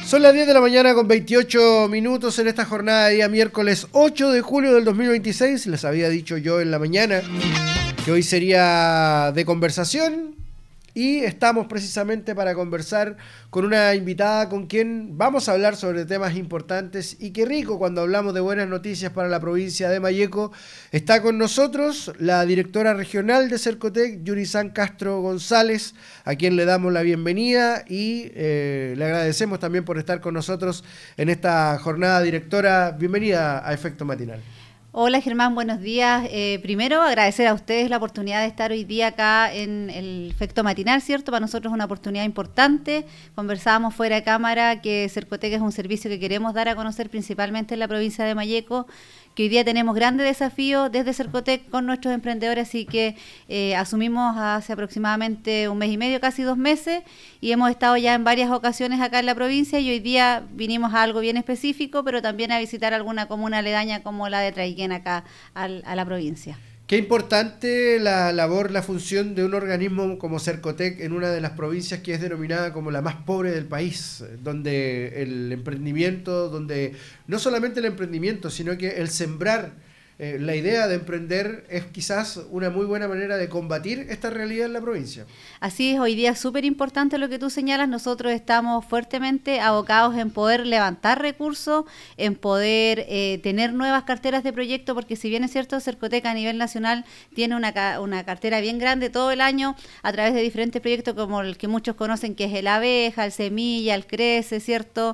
Son las 10 de la mañana con 28 minutos en esta jornada de día miércoles 8 de julio del 2026. Les había dicho yo en la mañana que hoy sería de conversación y estamos precisamente para conversar con una invitada con quien vamos a hablar sobre temas importantes y qué rico cuando hablamos de buenas noticias para la provincia de Malleco. Está con nosotros la directora regional de Cercotec, Yurizán Castro González, a quien le damos la bienvenida y le agradecemos también por estar con nosotros en esta jornada. Directora, bienvenida a Efecto Matinal. Hola Germán, buenos días. Primero agradecer a ustedes la oportunidad de estar hoy día acá en el Efecto Matinal, ¿cierto? Para nosotros es una oportunidad importante. Conversábamos fuera de cámara que Cercotec es un servicio que queremos dar a conocer principalmente en la provincia de Malleco, que hoy día tenemos grandes desafíos desde Cercotec con nuestros emprendedores, así que asumimos hace aproximadamente un mes y medio, casi 2 meses, y hemos estado ya en varias ocasiones acá en la provincia y hoy día vinimos a algo bien específico, pero también a visitar alguna comuna aledaña como la de Traiquén acá a la provincia. Qué importante la labor, la función de un organismo como Cercotec en una de las provincias que es denominada como la más pobre del país, donde el emprendimiento, donde no solamente el emprendimiento, sino que el sembrar la idea de emprender es quizás una muy buena manera de combatir esta realidad en la provincia. Así es, hoy día es súper importante lo que tú señalas. Nosotros estamos fuertemente abocados en poder levantar recursos, en poder tener nuevas carteras de proyecto, porque si bien es cierto, Cercotec a nivel nacional tiene una cartera bien grande todo el año a través de diferentes proyectos como el que muchos conocen, que es el Abeja, el Semilla, el Crece, ¿cierto?